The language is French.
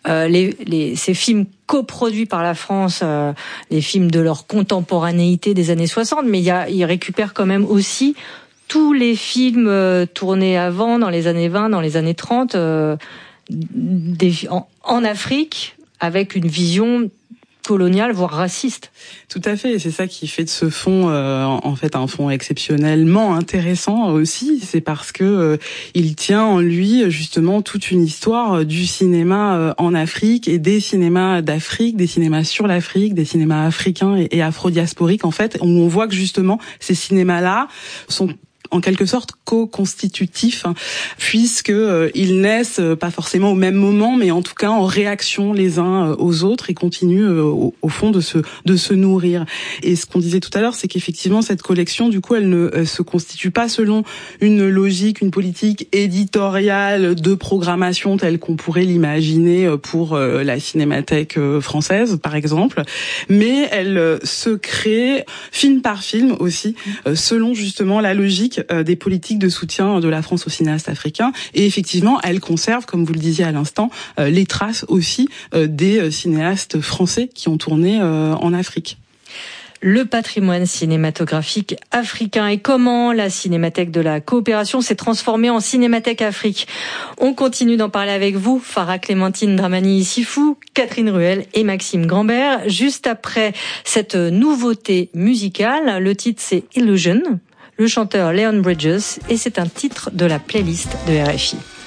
ces films coproduits par la France, les films de leur contemporanéité des années 60, mais ils récupèrent quand même aussi tous les films tournés avant, dans les années 20, dans les années 30, en Afrique, avec une vision coloniale, voire raciste. Tout à fait, et c'est ça qui fait de ce fonds en fait un fonds exceptionnellement intéressant aussi. C'est parce que il tient en lui justement toute une histoire du cinéma en Afrique et des cinémas d'Afrique, des cinémas sur l'Afrique, des cinémas africains et afro-diasporiques en fait, où on voit que justement ces cinémas-là sont en quelque sorte co-constitutifs, puisque ils naissent pas forcément au même moment, mais en tout cas en réaction les uns aux autres et continuent au fond de se nourrir. Et ce qu'on disait tout à l'heure, c'est qu'effectivement cette collection, du coup, elle ne se constitue pas selon une logique, une politique éditoriale de programmation telle qu'on pourrait l'imaginer pour la Cinémathèque française, par exemple, mais elle se crée film par film aussi, selon justement la logique des politiques de soutien de la France aux cinéastes africains. Et effectivement, elle conserve, comme vous le disiez à l'instant, les traces aussi des cinéastes français qui ont tourné en Afrique. Le patrimoine cinématographique africain et comment la Cinémathèque de la coopération s'est transformée en Cinémathèque Afrique. On continue d'en parler avec vous, Farah Clémentine Dramani-Sifou, Catherine Ruel et Maxime Grambert. Juste après cette nouveauté musicale, le titre c'est Illusion, le chanteur Leon Bridges, et c'est un titre de la playlist de RFI.